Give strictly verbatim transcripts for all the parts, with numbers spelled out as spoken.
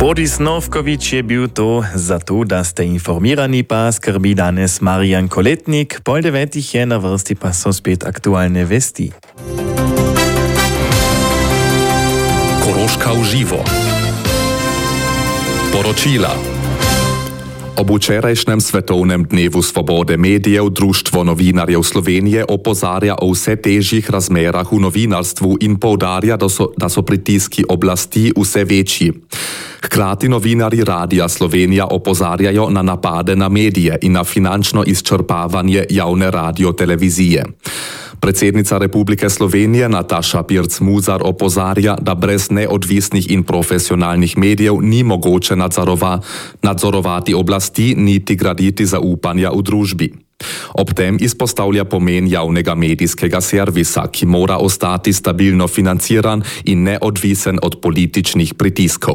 Boris Novković je bil to zato, da ste informirani, pa skrbi danes Marijan Koletnik. Pol devetih je na vrsti, pa so spet aktualne vesti. Koroška v živo. Poročila. Ob včerajšnjem svetovnem dnevu svobode medijev Društvo novinarjev Slovenije opozarja o vse težjih razmerah v novinarstvu in poudarja, da so, da so pritiski oblasti vse večji. Hkrati novinarji Radia Slovenija opozarjajo na napade na medije in na finančno izčrpavanje javne radiotelevizije. Predsednica Republike Slovenije Nataša Pirc-Musar opozarja, da brez neodvisnih in profesionalnih medijev ni mogoče nadzorova, nadzorovati oblasti niti graditi zaupanja v družbi. Ob tem izpostavlja pomen javnega medijskega servisa, ki mora ostati stabilno financiran in neodvisen od političnih pritiskov.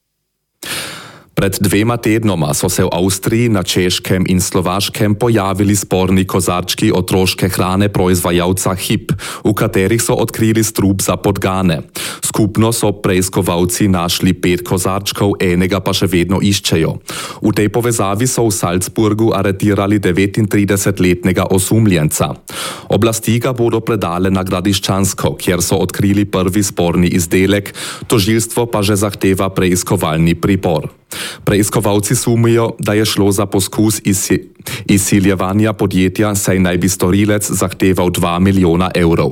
Pred dvema tednoma so se v Avstriji, na Češkem in Slovaškem pojavili sporni kozarčki otroške hrane proizvajalca Hip, v katerih so odkrili strup za podgane. Skupno so preiskovalci našli pet kozarčkov, enega pa še vedno iščejo. V tej povezavi so v Salzburgu aretirali devetintridesetletnega osumljenca. Oblasti ga bodo predale na Gradiščansko, kjer so odkrili prvi sporni izdelek, tožilstvo pa že zahteva preiskovalni pripor. Preiskovalci sumijo, da je šlo za poskus izsiljevanja podjetja, saj naj bi storilec zahteval dva milijona evrov.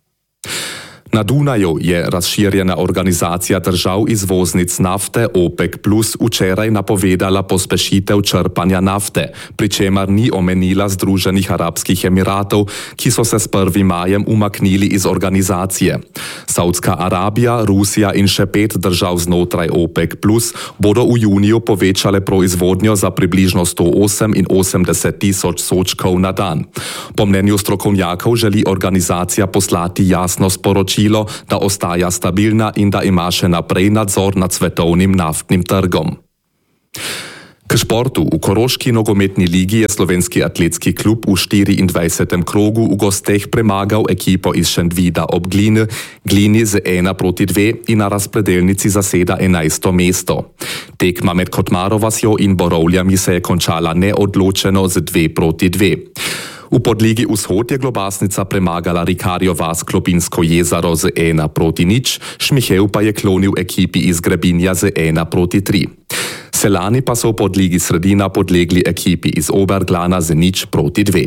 Na Dunaju je razširjena organizacija držav izvoznic nafte OPEC plus včeraj napovedala pospešitev črpanja nafte, pri čemer ni omenila Združenih arabskih emiratov, ki so se s prvim majem umaknili iz organizacije. Saudska Arabija, Rusija in še pet držav znotraj OPEC plus bodo v juniju povečale proizvodnjo za približno sto oseminosemdeset tisoč sodčkov na dan. Po mnenju strokovnjakov želi organizacija poslati jasno sporočilo, da ostaja stabilna in da ima še naprej nadzor nad svetovnim naftnim trgom. K športu. V Koroški nogometni ligi je slovenski atletski klub v štiriindvajsetem krogu v gosteh premagal ekipo iz Šentvida ob Glini, Glini z ena proti dve in na razpredelnici zaseda enajsto mesto. Tekma med Kotmaro vasjo in Borovljami se je končala neodločeno z dve proti dve. V podligi Vzhod je Globasnica premagala Rikarjo vas Klopinsko jezero z ena proti nič, Šmihev pa je klonil ekipi iz Grebinja z ena proti tri. Selani pa so v podligi Sredina podlegli ekipi iz Oberglana z nič proti dve.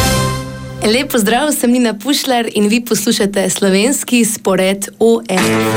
Lep pozdrav, sem Nina Pušlar in vi poslušate slovenski spored O R.